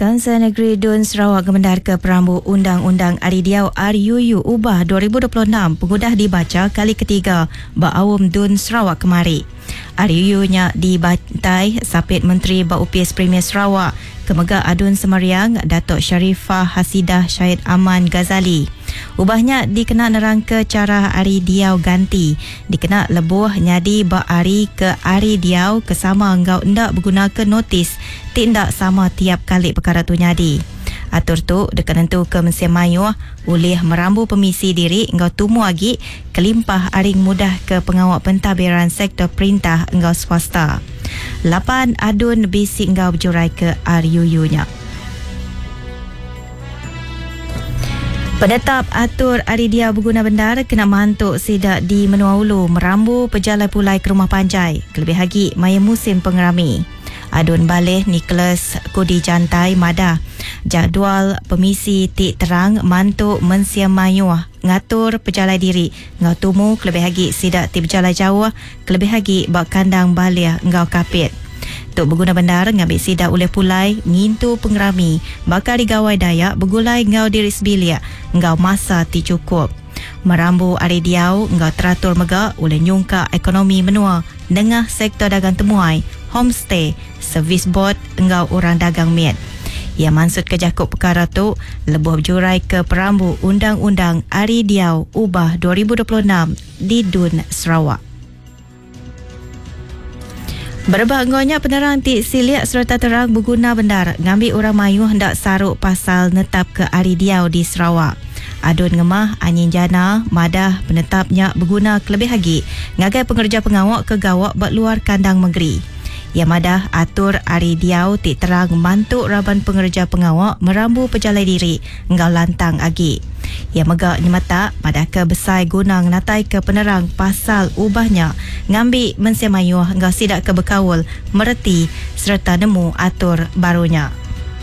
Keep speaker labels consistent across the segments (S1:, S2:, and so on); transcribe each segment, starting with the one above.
S1: Kansel Negeri Dun Sarawak gemendar ke perambu Undang-Undang Aridiau RUU Ubah 2026 pengudah dibaca kali ketiga Ba'awum Dun Sarawak kemari. RUU-nya dibantai Sapit Menteri Baupias Premier Sarawak Kemega Adun Semariang Datuk Sharifah Hasidah Syed Aman Ghazali. Ubahnya dikena nerangka cara Aridiau ganti. Dikena lebuh nyadi ba'ari ke Aridiau kesama engkau ndak bergunakan notis tindak sama tiap kali perkara tu nyadi. Atur tu dekat tentu ke Mesin Mayuh boleh merambu pemisi diri engkau tumu lagi kelimpah aring mudah ke pengawal pentadbiran sektor perintah engkau swasta. 8 adun bisik engkau berjurai ke RUU-nya. Penetap atur Aridiau berguna bendar kena mantuk sidak di Menua Ulu merambu pejalan pulai ke Rumah Panjai kelebih lagi maya musim pengerami. Adun Baleh Nicholas Kudi Jantai Madah jadual pemisi tik terang mantuk Mensiam Mayuh ngatur pejalan diri ngau tumu kelebih lagi sidak ti berjalan jauh kelebih lagi bak kandang baleh ngau kapit. Tok berguna bendar ngambil sidak oleh pulai ngintu pengerami bakal digawai Dayak bergulai ngau diri sebilia ngau masa ti cukup. Merambu Aridiau ngau teratur megak oleh nyungka ekonomi menua dengah sektor dagang temuai, homestay, servis bot engkau orang dagang miat. Ia maksud ke jakup perkara tu lebuh berjurai ke perambu Undang-Undang Aridiau Ubah 2026 di Dun Sarawak. Berbanggonya penerang tik siliak serta terang berguna bendar ngambil orang Mayuh hendak saruk pasal netap ke Aridiau di Sarawak. Adun ngemah Anyin Jana madah penetapnya berguna kelebih lagi ngagai pengerja pengawak ke gawak buat luar kandang negeri. Ia madah atur Aridiau tik terang mantuk raban pengerja pengawak merambu pejalan diri engkau lantang agi. Ia megak nyemata madah ke besai guna natai ke penerang pasal ubahnya ngambil Mensiam Mayuh engkau sidak ke berkawul mereti serta nemu atur barunya.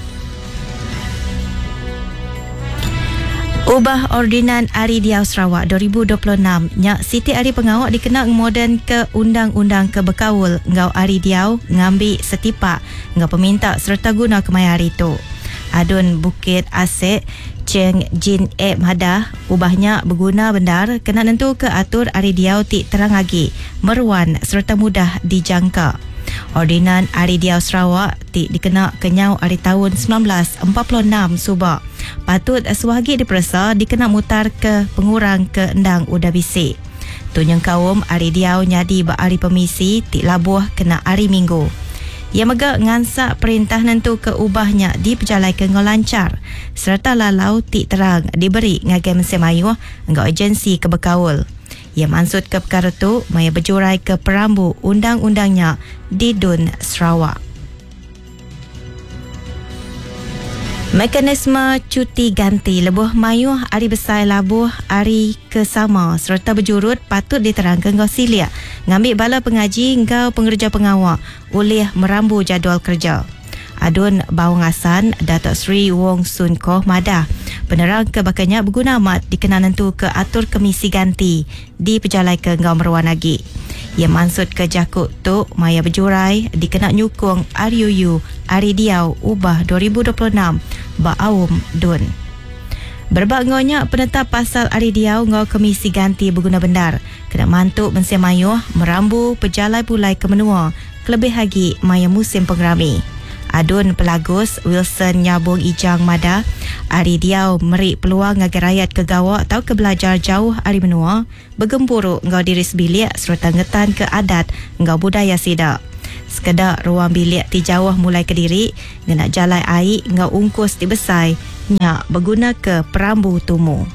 S1: Ubah Ordinan Aridiau Sarawak 2026 nyak Siti Ari Pengawak dikena moden ke Undang-Undang ke Berkawul ngau Aridiau ngambil setipak ngau peminta serta guna kemaya hari tu. Adun Bukit Asek Cheng Jin Madah ubahnya berguna bendar kena nentu ke atur Aridiau tik terang lagi meruan serta mudah dijangka. Ordinan Aridiau Sarawak tik dikena kenyau hari tahun 1946 subak. Patut suhagi diperasa dikena mutar ke pengurang ke endang udah bisik. Tunyang kaum Aridiau nyadi ba'ari pemisi tik labuh kena hari Minggu. Ia megak ngansak perintah nentu ke ubahnya di pejalai ke ngau lancar serta lalau tik terang diberi ngagai Mesin Mayuh ngau agensi ke berkawul. Ia maksud ke perkara tu maya berjurai ke perambu undang-undangnya di Dun Sarawak. Mekanisme cuti ganti lebuh Mayuh hari besar labuh hari kesama serta berjurut patut diterangkan ngau siliak ngambil bala pengaji ngau pengerja pengawak oleh merambu jadual kerja. Adun Bawang Asan Datuk Seri Wong Sun Koh Madah penerang ke bakanya berguna amat dikena nentu ke atur komisi ganti di pejalai ke ngau meruan lagi. Ia maksud ke jakuk tu maya berjurai dikena nyukung RUU Aridiau Ubah 2026 Ba'awum Dun. Berbanggonya penetap pasal Aridiau ngau komisi ganti berguna bendar kena mantuk Mensiam Mayuh merambu pejalai pulai ke menua kelebih lagi maya musim pengerami. Adun Pelagus Wilson Nyabung Ijang Madah Aridiau meri peluang ngagai rakyat ke gawak atau ke belajar jauh hari menua bergempuruk ngau diri sebilik serta ngetan ke adat ngau budaya sidak. Sekedar ruang bilik ti jauh mulai ke diri ngena jalai air ngau ungkus ti besai nyak berguna ke perambu tumu.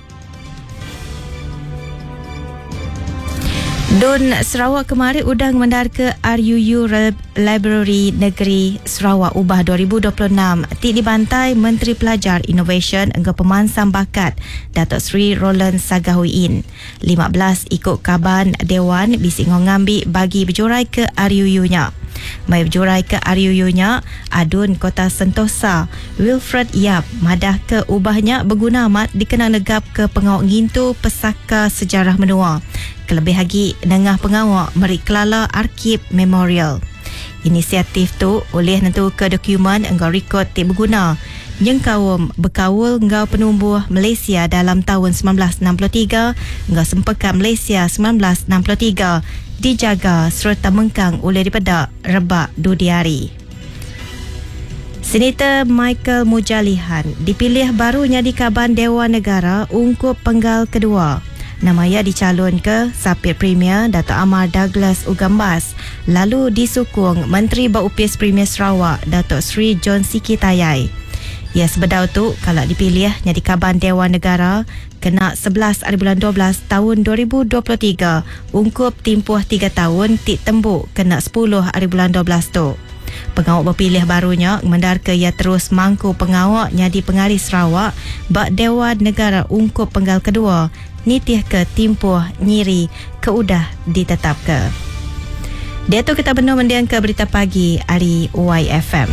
S1: Dun Sarawak kemari udang mendar ke RUU Library Negeri Sarawak Ubah 2026 tik dibantai Menteri Pelajar Innovation engkau pemansam bakat Datuk Seri Roland Sagahuin. 15 ikut kaban Dewan bisik ngambil bagi berjurai ke RUU-nya. Mai berjurai ke RUU-nya Adun Kota Sentosa Wilfred Yap madah ke ubahnya berguna amat dikenal negap ke pengawak ngintu pesaka sejarah menua kelebih lagi dengah pengawak meri kelala Arkib Memorial. Inisiatif tu oleh nentu ke dokumen engkau rekod tik berguna yang kaum berkawal engkau penumbuh Malaysia dalam tahun 1963 engkau sempekat Malaysia 1963 dijaga serta mengkang oleh dipedak rebak Dudiari. Senator Michael Mujalihan dipilih barunya di Kaban Dewan Negara ungkup penggal kedua. Nama ia dicalon ke Sapit Premier Dato' Amar Douglas Ugambas, lalu disukung Menteri Baupis Premier Sarawak Dato' Sri John Siki Tayai. Ia sebedau tu kalau dipilih jadi Kaban Dewan Negara kena 11 hari bulan 12 tahun 2023 ungkup tempoh 3 tahun tik tembuk kena 10 hari bulan 12 tu. Pengawak berpilih barunya mendarka ia terus mangku pengawak jadi pengarih Sarawak bak Dewan Negara ungkup penggal kedua nitih ke timpuh nyiri ke udah ditetap ke. Dia tu kita benar mendiang ke berita pagi hari YFM.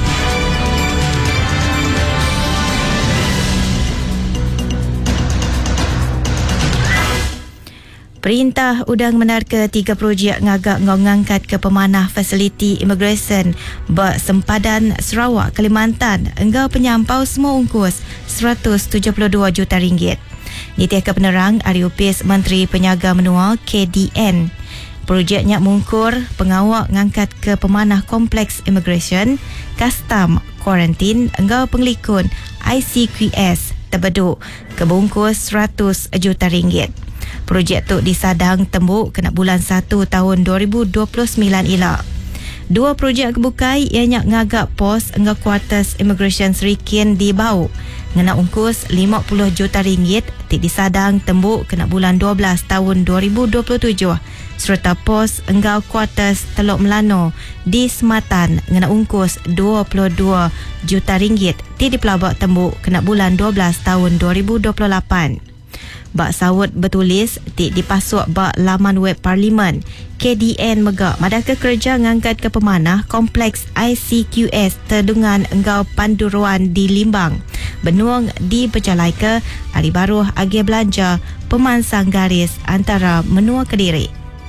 S1: Perintah udang menarka 3 projek ngagak ngangkat ke pemanah fasiliti imigresen bak sempadan Sarawak Kalimantan engkau penyampau semua ungkus RM172 juta. Nitiah ke penerang Ariupis Menteri Penyaga Menua KDN. Projeknya mungkur pengawak ngangkat ke pemanah kompleks imigresen, custom, kuarantin engkau penglikun ICQS terbeduk kebungkus RM100 juta. Projek tu disadang tembuk kena bulan 1 tahun 2029 elak. 2 projek kebukai ianya ngagak pos engkau kuartus immigration Serikin di Bau ngena ungkus RM50 juta tik disadang tembuk kena bulan 12 tahun 2027 serta pos engkau kuartus Teluk Melano di Sematan ngena ungkus RM22 juta tik dipelabak tembuk kena bulan 12 tahun 2028. Bak sawut bertulis tik dipasuk bak laman web Parlimen. KDN megak madaka kerja ngangkat ke pemanah kompleks ICQS terdungan engkau Panduruan di Limbang. Benuang di Pejalai ke hari baru agi belanja pemansang garis antara Menua Kediri.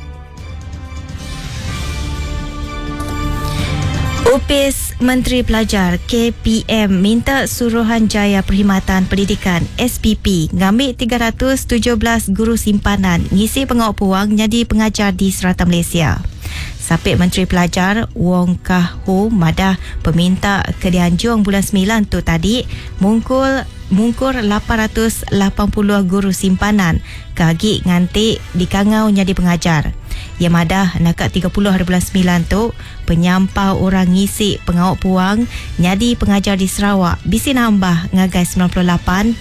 S1: Upis Menteri Pelajar KPM minta Suruhanjaya Perkhidmatan Pendidikan SPP ngambil 317 guru simpanan ngisi pengawak puang jadi pengajar di Serata Malaysia. Sapit Menteri Pelajar Wong Kah Ho madah peminta ke Dianjung bulan 9 tu tadi mungkur 880 guru simpanan kagi ngantik di Kangau jadi pengajar. Ia madah nakak 30 hari bulan 9 tu penyampau orang ngisi pengawak puang jadi pengajar di Sarawak bisi nambah ngagai 98.84%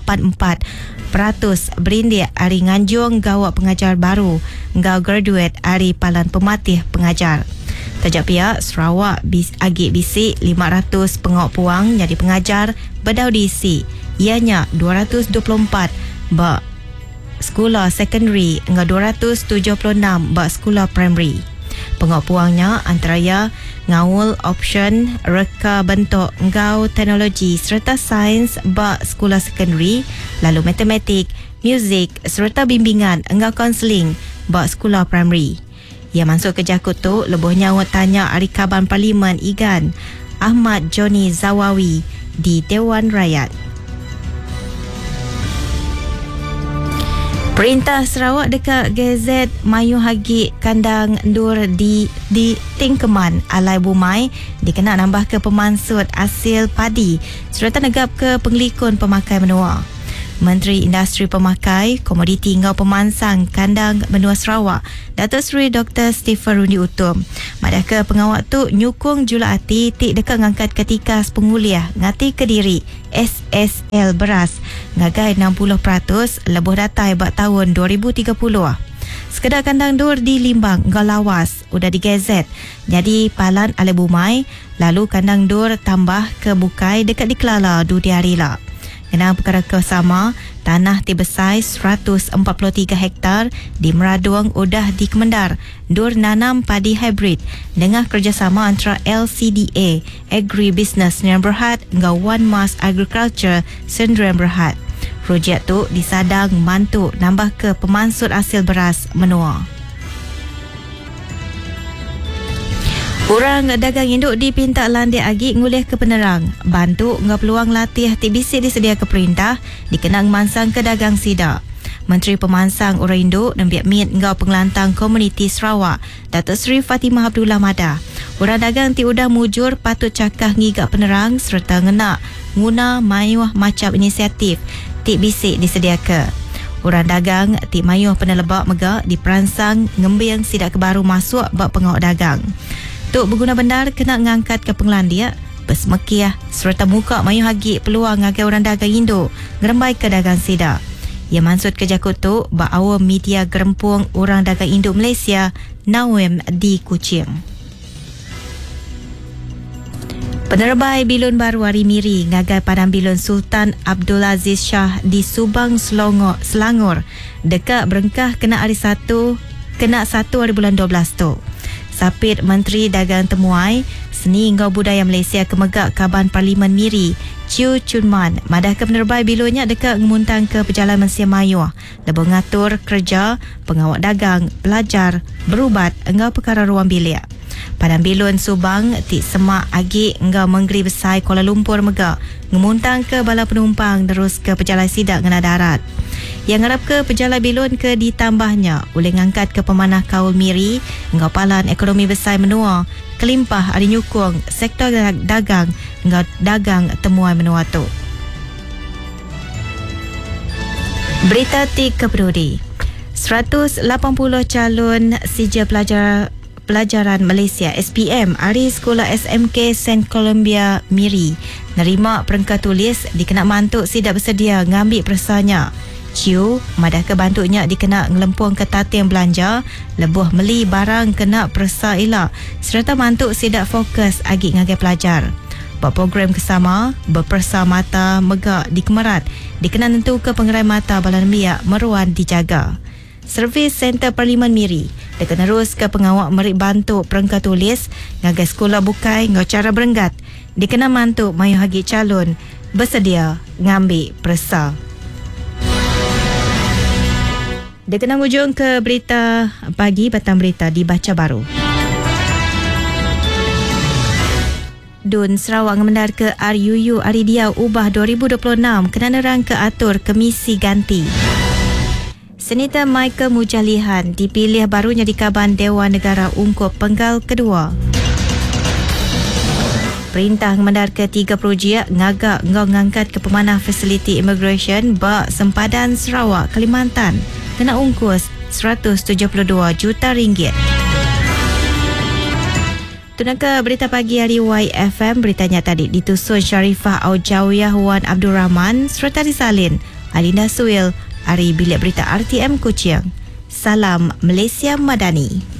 S1: berindik hari nganjung gawak pengajar baru ngau graduate hari palan pematih pengajar. Tajak pihak Sarawak agik bisi 500 pengawak puang jadi pengajar bedau diisi ianya 224 bak sekolah secondary hingga 276 bak sekolah primary. Pengawak puangnya antaranya ngawul option reka bentuk ngau teknologi serta sains bak sekolah secondary, lalu matematik, muzik serta bimbingan ngau kaunseling bak sekolah primary. Ia masuk ke jakut tu lebuhnya awak tanya Ahli Kaban Parlimen Igan Ahmad Johnny Zawawi di Dewan Rakyat. Perintah Sarawak dekat Gazet Mayu Hagi kandang ndur di Tingkeman Alai Bumai dikena nambah ke pemansut hasil padi serta negap ke penglikun pemakai menua. Menteri Industri Pemakai, Komoditi Ngau Pemansang Kandang Benua Sarawak, Datuk Seri Dr. Stephen Rundi Utum. Madaka pengawak tu nyukung julaati tik dekat ngangkat ketika penguliah ngati Kediri SSL beras ngagai 60% lebuh data hebat tahun 2030. Sekedar kandang dur di Limbang ngau lawas udah digezet jadi palan Alai Bumai, lalu kandang dur tambah ke Bukai dekat di Kelala Dudiarila. Kena perkara kesama, tanah tibesai 143 hektar di Meraduang udah dikemendar dur nanam padi hybrid dengan kerjasama antara LCDA, Agribusiness Sdn Bhd dengan One Mas Agriculture Sdn Bhd. Projek tu disadang mantu nambah ke pemansut hasil beras menua. Orang dagang induk dipinta landik agi ngulih ke penerang. Bantu ngau peluang latih TBC disedia ke perintah dikenang mansang ke dagang sidak. Menteri Pemansang Orang Induk dan Biak Mit ngau pengelantang komuniti Sarawak, Datuk Seri Fatimah Abdullah Madah. Orang dagang ti udah mujur patut cakah ngigak penerang serta ngenak guna mayuh macam inisiatif TBC disedia ke. Orang dagang ti mayuh penelebak megak diperansang ngembing sidak kebaru masuk bak pengawak dagang. Tok berguna benar kena ngangkat ke penglandia bersemekiah serta muka mayuh hagi peluang ngagai orang dagang induk ngerembai ke dagang sidak. Ia maksud kerja kutuk bak awam media gerempung orang dagang induk Malaysia Nawem di Kuching. Penerbai bilon baru hari Miri ngagai padang bilon Sultan Abdul Aziz Shah di Subang Selangor dekat berengkah kena hari 1 hari bulan 12 tu. Sapit Menteri Dagang Temuai Seni Ngau Budaya Malaysia Kemegak Kaban Parlimen Miri Chiu Chun Man madah ke penerbai bilonnya dekat ngemuntang ke pejalan Malaysia Mayuh lebih ngatur kerja pengawak dagang pelajar berubat engau perkara ruang bilik. Padang bilon Subang ti semak agi engau menggeri besar Kuala Lumpur megak ngemuntang ke bala penumpang terus ke pejalan sidak ngena darat. Yang ngarap ke pejalan bilon ke ditambahnya oleh ngangkat ke pemanah kaul Miri engau palan ekonomi besar menua kelimpah ada nyukung sektor dagang engau dagang temuan menua tu. Berita ti keperudi 180 calon sijil pelajaran Malaysia SPM hari sekolah SMK St. Columbia Miri nerima perengkah tulis dikena mantuk sidak bersedia ngambil persanya. Ciu madah ke bantuknya dikena ngelempung ke tating belanja lebuh meli barang kena persa elak serta mantuk sidak fokus agi ngagai pelajar. Buat program kesama berpersa mata megak di Kemerat dikena tentu ke pengerai mata balan biak meruan dijaga. Servis Center Parlimen Miri dikena terus ke pengawak merik bantuk perengkah tulis ngagai sekolah bukai ngau cara berenggat dikena mantuk mayu hagi calon bersedia ngambil persa. Dikena hujung ke berita pagi batang berita dibaca baru. Dun Sarawak ngemendar ke RUU Aridia ubah 2026 kena nerang ke atur komisi ganti. Senator Michael Mujalihan dipilih barunya di Kaban Dewan Negara Ungkup Penggal kedua. Perintah ngemendar ke 3 projek ngagak ngangkat ke pemanah fasiliti immigration bak sempadan Sarawak Kalimantan kena ungkus RM172 juta. Tunangka berita pagi hari YFM, beritanya tadi ditusun Sharifah Aujawiyah Wan Abdul Rahman serta disalin Alina Suil, hari bilik berita RTM Kuching. Salam Malaysia Madani.